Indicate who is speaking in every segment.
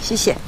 Speaker 1: 谢谢。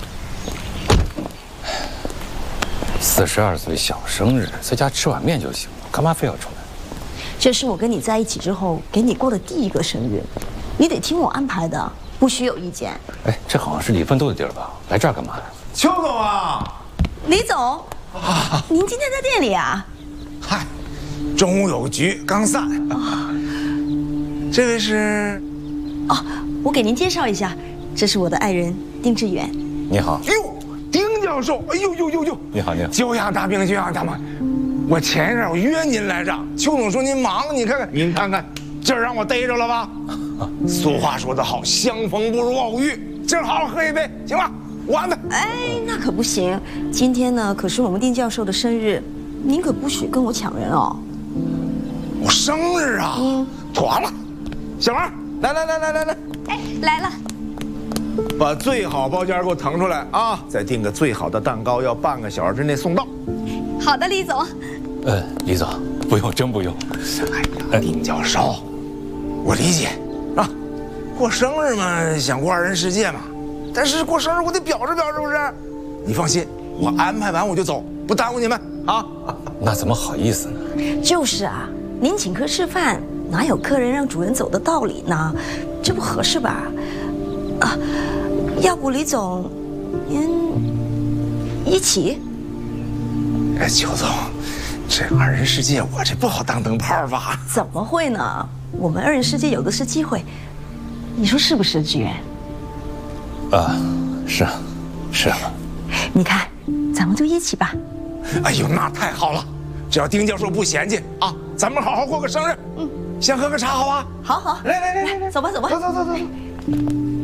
Speaker 2: 42岁小生日，在家吃碗面就行了，干嘛非要出来？
Speaker 1: 这是我跟你在一起之后给你过的第一个生日，你得听我安排的，不许有意见。
Speaker 2: 哎，这好像是李奋斗的地儿吧？来这儿干嘛呀？
Speaker 3: 邱总啊，
Speaker 1: 李总，您今天在店里啊？
Speaker 3: 嗨，中午有个局刚散。这位是？
Speaker 1: 哦，我给您介绍一下，这是我的爱人丁志远。
Speaker 2: 你好。
Speaker 3: 哟，丁教授，哎呦呦呦呦！
Speaker 2: 你好，你好。
Speaker 3: 久仰大名，久仰大名。我前一阵我约您来着，邱总说您忙，您看看，今儿让我逮着了吧？俗话说得好，相逢不如偶遇，今儿好好喝一杯，行吧？我安排。
Speaker 1: 哎，那可不行，今天呢可是我们丁教授的生日，您可不许跟我抢人哦。
Speaker 3: 我生日啊，妥了。小王，来，
Speaker 1: 哎，来了。
Speaker 3: 把最好包间给我腾出来啊！再订个最好的蛋糕，要半个小时之内送到。
Speaker 1: 好的，李总。
Speaker 2: 李总，不用，真不用。
Speaker 3: 哎呀，丁教授，我理解啊，过生日嘛，想过二人世界嘛。但是过生日我得表示表示，不是？你放心，我安排完我就走，不耽误你们啊。
Speaker 2: 那怎么好意思呢？
Speaker 1: 就是啊，您请客吃饭，哪有客人让主人走的道理呢？这不合适吧？啊，要不李总，您一起？
Speaker 3: 哎，邱总，这二人世界我这不好当灯泡吧？
Speaker 1: 怎么会呢？我们二人世界有的是机会，你说是不是，志远？
Speaker 2: 是啊。
Speaker 1: 你看，咱们就一起吧。
Speaker 3: 哎呦，那太好了！只要丁教授不嫌弃啊，咱们好好过个生日。先喝个茶好吧？
Speaker 1: 好，
Speaker 3: 来，
Speaker 1: 走吧。
Speaker 3: 走。